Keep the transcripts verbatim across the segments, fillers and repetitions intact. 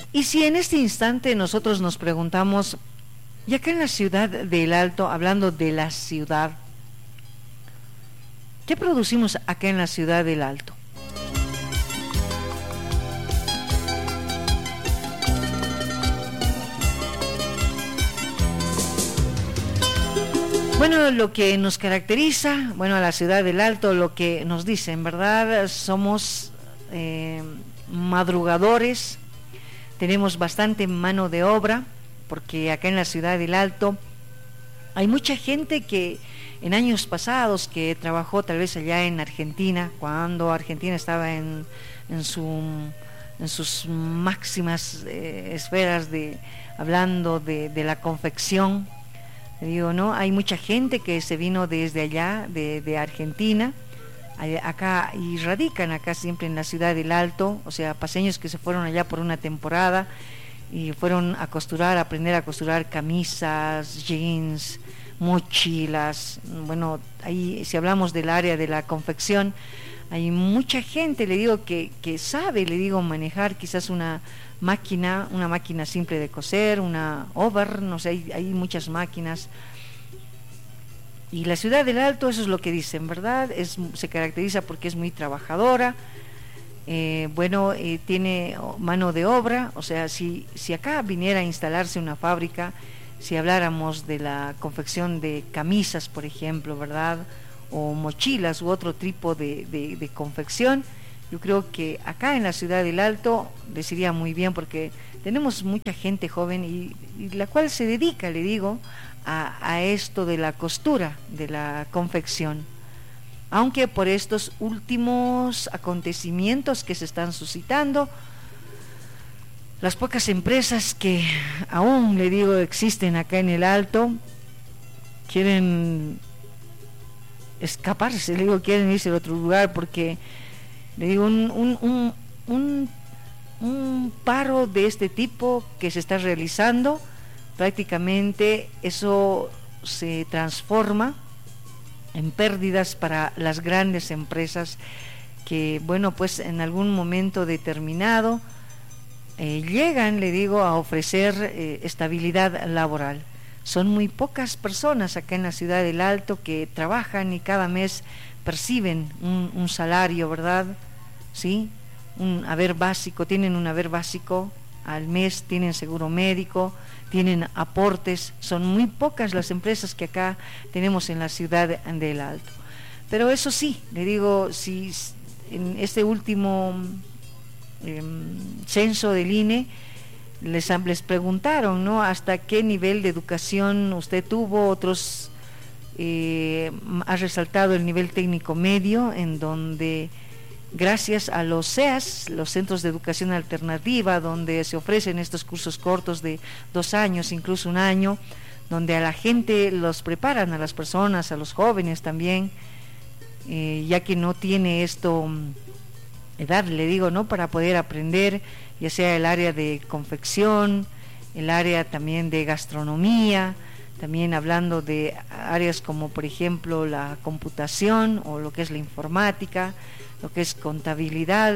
Y si en este instante nosotros nos preguntamos, y acá en la ciudad del Alto, hablando de la ciudad, ¿qué producimos acá en la ciudad del Alto? Bueno, lo que nos caracteriza, bueno, a la ciudad del Alto, lo que nos dicen, ¿verdad? Somos eh, madrugadores, tenemos bastante mano de obra, porque acá en la ciudad del Alto hay mucha gente que en años pasados que trabajó tal vez allá en Argentina, cuando Argentina estaba en, en, su, en sus máximas eh, esferas de hablando de, de la confección. Digo, ¿no? Hay mucha gente que se vino desde allá, de, de Argentina, acá y radican acá siempre en la ciudad del Alto, o sea, paseños que se fueron allá por una temporada y fueron a costurar, a aprender a costurar camisas, jeans, mochilas. Bueno, ahí si hablamos del área de la confección, hay mucha gente, le digo, que, que sabe, le digo, manejar quizás una máquina, una máquina simple de coser, una over, no sé, hay, hay muchas máquinas. Y la ciudad del Alto, eso es lo que dicen, ¿verdad? Es, se caracteriza porque es muy trabajadora, eh, bueno, eh, tiene mano de obra, o sea, si, si acá viniera a instalarse una fábrica, si habláramos de la confección de camisas, por ejemplo, ¿verdad?, o mochilas u otro tipo de, de, de confección, yo creo que acá en la ciudad del Alto les iría muy bien, porque tenemos mucha gente joven y, y la cual se dedica, le digo, a, a esto de la costura, de la confección. Aunque por estos últimos acontecimientos que se están suscitando, las pocas empresas que aún, le digo, existen acá en el Alto, quieren escaparse, le digo, quieren irse a otro lugar, porque le digo, un, un, un, un, un paro de este tipo que se está realizando, prácticamente eso se transforma en pérdidas para las grandes empresas que, bueno, pues en algún momento determinado eh, llegan, le digo, a ofrecer eh, estabilidad laboral. Son muy pocas personas acá en la ciudad del Alto que trabajan y cada mes perciben un, un salario, ¿verdad? Sí, un haber básico, tienen un haber básico al mes, tienen seguro médico, tienen aportes. Son muy pocas las empresas que acá tenemos en la ciudad del Alto. Pero eso sí, le digo, si en este último eh, censo del I N E les, les preguntaron, ¿no?, hasta qué nivel de educación usted tuvo. Otros eh, ha resaltado el nivel técnico medio, en donde gracias a los C E A S, los Centros de Educación Alternativa, donde se ofrecen estos cursos cortos de dos años, incluso un año, donde a la gente los preparan, a las personas, a los jóvenes también, eh, ya que no tiene esto edad, le digo, ¿no?, para poder aprender, ya sea el área de confección, el área también de gastronomía, también hablando de áreas como por ejemplo la computación o lo que es la informática, lo que es contabilidad,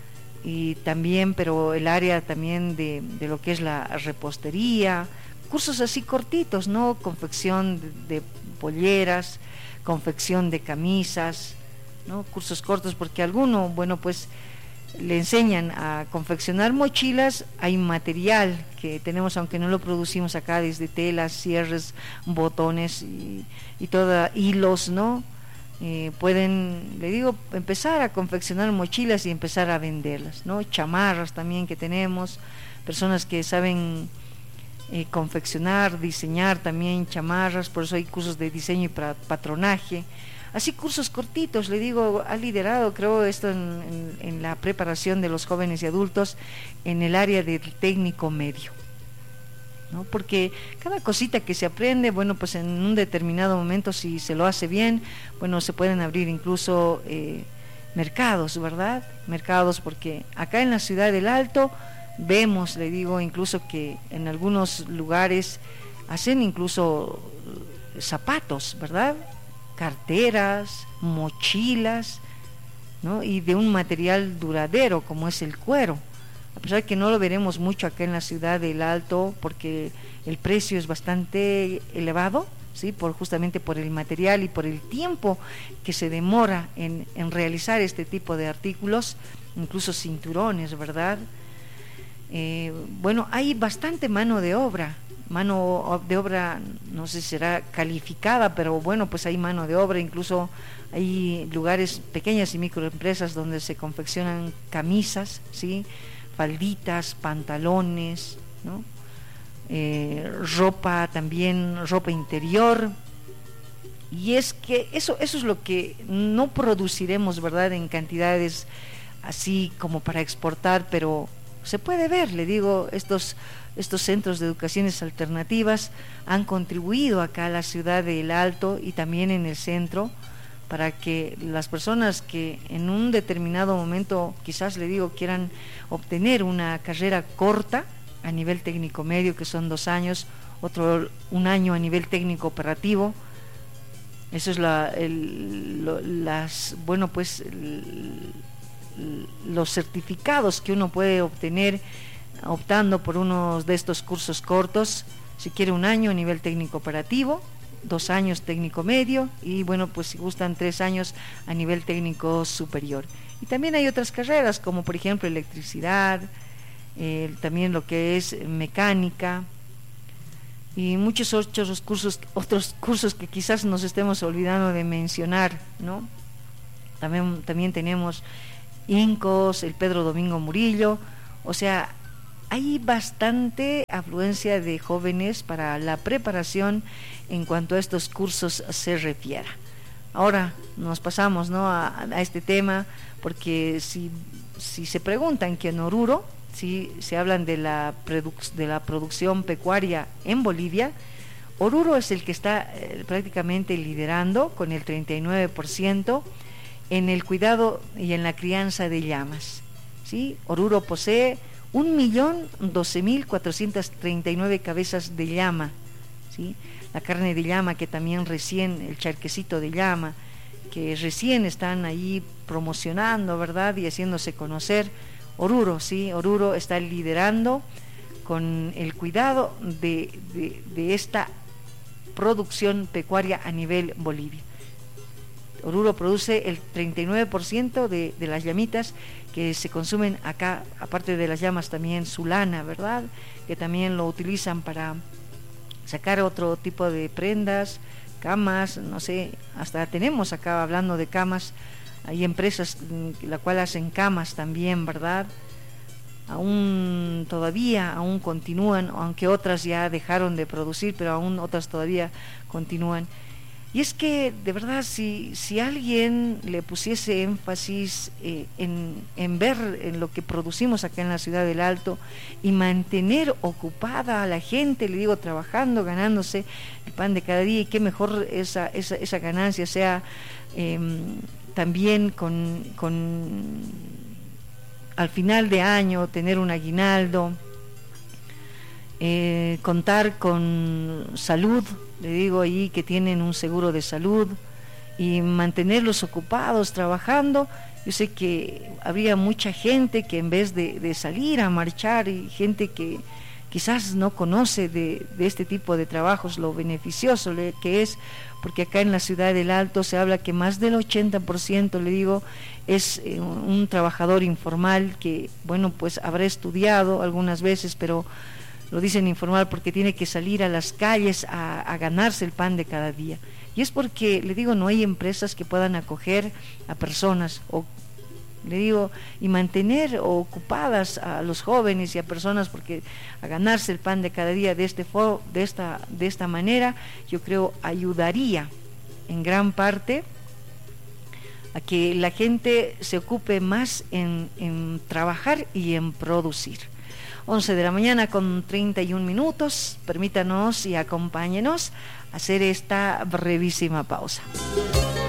y también, pero el área también de, de lo que es la repostería, cursos así cortitos, ¿no?, confección de, de polleras, confección de camisas, ¿no?, cursos cortos, porque alguno, bueno, pues le enseñan a confeccionar mochilas. Hay material que tenemos, aunque no lo producimos acá, desde telas, cierres, botones y, y toda, hilos, ¿no? Eh, pueden, le digo, empezar a confeccionar mochilas y empezar a venderlas, ¿no? Chamarras también que tenemos, personas que saben eh, confeccionar, diseñar también chamarras, por eso hay cursos de diseño y pra, patronaje. Así cursos cortitos, le digo, ha liderado, creo, esto en, en, en la preparación de los jóvenes y adultos en el área del técnico medio, ¿no? Porque cada cosita que se aprende, bueno, pues en un determinado momento, si se lo hace bien, bueno, se pueden abrir incluso eh, mercados, ¿verdad? Mercados, porque acá en la ciudad del Alto vemos, le digo, incluso que en algunos lugares hacen incluso zapatos, ¿verdad?, carteras, mochilas, ¿no?, y de un material duradero como es el cuero. a pesar que no lo veremos mucho acá en la ciudad del Alto, porque el precio es bastante elevado, ¿sí? Por, justamente por el material y por el tiempo que se demora en, en realizar este tipo de artículos, incluso cinturones, ¿verdad? Eh, bueno, hay bastante mano de obra, mano de obra, no sé si será calificada, pero bueno, pues hay mano de obra, incluso hay lugares, pequeñas y microempresas donde se confeccionan camisas, ¿sí? Falditas, pantalones, ¿no? Eh, ropa también, ropa interior. Y es que eso, eso es lo que no produciremos, ¿verdad?, en cantidades así como para exportar, pero se puede ver, le digo, estos, estos centros de educaciones alternativas han contribuido acá a la ciudad del Alto y también en el centro, para que las personas que en un determinado momento, quizás le digo, quieran obtener una carrera corta a nivel técnico medio, que son dos años, otro un año a nivel técnico operativo. Eso es la, el, lo, las, bueno, pues el, los certificados que uno puede obtener optando por uno de estos cursos cortos. Si quiere un año a nivel técnico operativo, dos años técnico medio y bueno, pues si gustan tres años a nivel técnico superior. Y también hay otras carreras como por ejemplo electricidad, eh, también lo que es mecánica y muchos otros cursos, otros cursos que quizás nos estemos olvidando de mencionar, ¿no? También, también tenemos INCOS, el Pedro Domingo Murillo, o sea, hay bastante afluencia de jóvenes para la preparación en cuanto a estos cursos se refiera. Ahora nos pasamos, ¿no?, a, a este tema, porque si, si se preguntan que en Oruro, si se hablan de la, produc- de la producción pecuaria en Bolivia, Oruro es el que está eh, prácticamente liderando con el treinta y nueve por ciento en el cuidado y en la crianza de llamas, ¿sí? Oruro posee un millón doce mil cuatrocientas treinta y nueve cabezas de llama, ¿sí? La carne de llama que también recién, el charquecito de llama, que recién están ahí promocionando, ¿verdad?, y haciéndose conocer. Oruro, ¿sí? Oruro está liderando con el cuidado de, de, de esta producción pecuaria a nivel Bolivia. Oruro produce el treinta y nueve por ciento de, de las llamitas que se consumen acá, aparte de las llamas también su lana, ¿verdad?, que también lo utilizan para sacar otro tipo de prendas, camas, no sé, hasta tenemos acá, hablando de camas, hay empresas la cual hacen camas también, ¿verdad? Aún todavía, aún continúan, aunque otras ya dejaron de producir, pero aún otras todavía continúan. Y es que, de verdad, si, si alguien le pusiese énfasis eh, en, en ver en lo que producimos acá en la ciudad del Alto y mantener ocupada a la gente, le digo, trabajando, ganándose el pan de cada día, y qué mejor esa, esa, esa ganancia sea eh, también con, con al final de año tener un aguinaldo, eh, contar con salud, le digo ahí que tienen un seguro de salud, y mantenerlos ocupados trabajando. Yo sé que habría mucha gente que en vez de, de salir a marchar, y gente que quizás no conoce de, de este tipo de trabajos lo beneficioso le, que es, porque acá en la ciudad del Alto se habla que más del ochenta por ciento, le digo, es eh, un trabajador informal que, bueno, pues habrá estudiado algunas veces, pero lo dicen informal porque tiene que salir a las calles a, a ganarse el pan de cada día. Y es porque, le digo, no hay empresas que puedan acoger a personas, o le digo, y mantener ocupadas a los jóvenes y a personas, porque a ganarse el pan de cada día de este fo, de esta de esta manera, yo creo ayudaría en gran parte a que la gente se ocupe más en, en trabajar y en producir. once de la mañana con treinta y un minutos, permítanos y acompáñenos a hacer esta brevísima pausa.